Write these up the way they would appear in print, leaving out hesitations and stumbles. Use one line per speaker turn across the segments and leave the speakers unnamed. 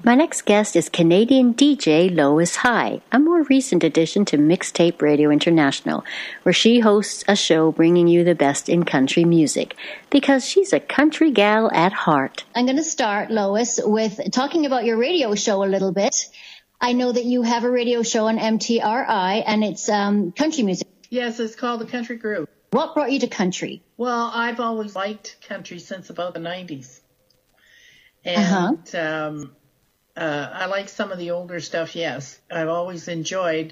My next guest is Canadian DJ Lois High, a more recent addition to Mixtape Radio International, where she hosts a show bringing you the best in country music, because she's a country gal at heart. I'm going to start, Lois, with talking about your radio show a little bit. I know that you have a radio show on MTRI, and it's country music.
Yes, it's called The Country Groove.
What brought you to country?
Well, I've always liked country since about the 90s. And I like some of the older stuff, yes. I've always enjoyed,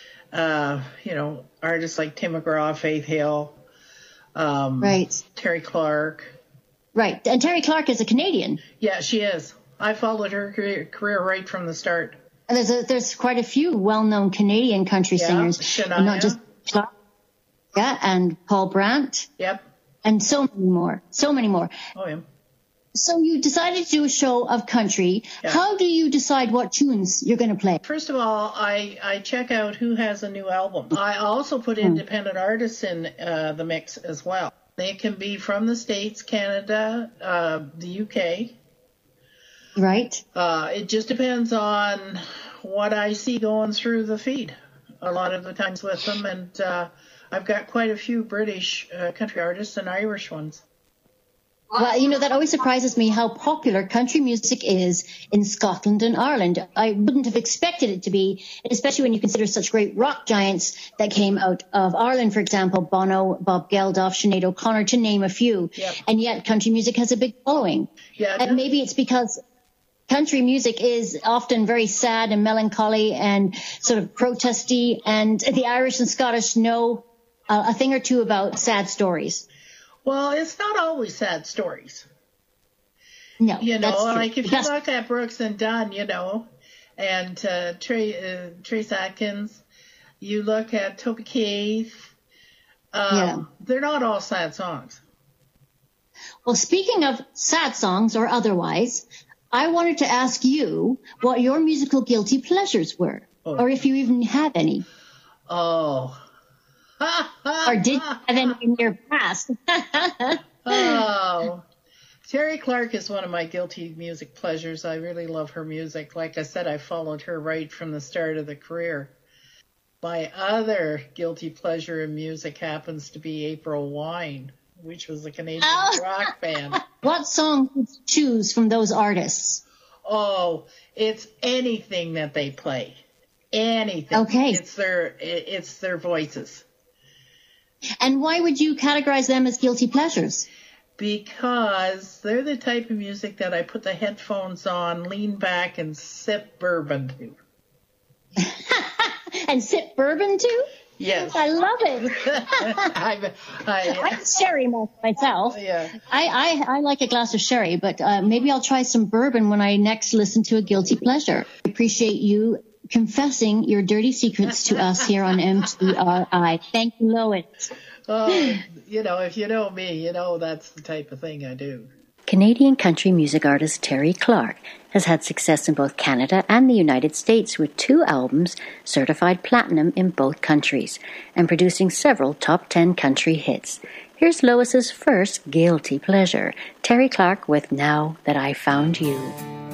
artists like Tim McGraw, Faith Hill,
right.
Terry Clark.
Right, and Terry Clark is a Canadian.
Yeah, she is. I followed her career right from the start.
And there's quite a few well-known Canadian country singers.
Shania.
Not just Clark. Yeah, and Paul Brandt.
Yep.
And so many more.
Oh, yeah.
So you decided to do a show of country. Yeah. How do you decide what tunes you're going to play?
First of all, I check out who has a new album. I also put independent artists in the mix as well. They can be from the States, Canada, the UK.
Right.
It just depends on what I see going through the feed a lot of the times with them. And I've got quite a few British country artists and Irish ones.
Well, that always surprises me how popular country music is in Scotland and Ireland. I wouldn't have expected it to be, especially when you consider such great rock giants that came out of Ireland, for example, Bono, Bob Geldof, Sinead O'Connor, to name a few.
Yep.
And yet country music has a big following.
Yeah,
and maybe it's because country music is often very sad and melancholy and sort of protesty, and the Irish and Scottish know a thing or two about sad stories.
Well, it's not always sad stories.
No,
that's true. Like if you look at Brooks and Dunn, and Trace Atkins, you look at Toby Keith, they're not all sad songs.
Well, speaking of sad songs or otherwise, I wanted to ask you what your musical guilty pleasures were, or if you even have any.
Oh.
Or did you have any in your past?
Oh. Terry Clark is one of my guilty music pleasures. I really love her music. Like I said, I followed her right from the start of the career. My other guilty pleasure in music happens to be April Wine, which was a Canadian rock band.
What song would you choose from those artists?
Oh, it's anything that they play. Anything.
Okay.
It's their voices.
And why would you categorize them as guilty pleasures?
Because they're the type of music that I put the headphones on, lean back, and sip bourbon to.
And sip bourbon too?
Yes.
I love it. I'm sherry myself.
Yeah.
I like a glass of sherry, but maybe I'll try some bourbon when I next listen to a guilty pleasure. I appreciate you confessing your dirty secrets to us here on MTRI. Thank you, Lois.
Oh, if you know me, that's the type of thing I do.
Canadian country music artist Terry Clark has had success in both Canada and the United States with 2 albums certified platinum in both countries and producing several top 10 country hits. Here's Lois's first guilty pleasure, Terry Clark with Now That I Found You.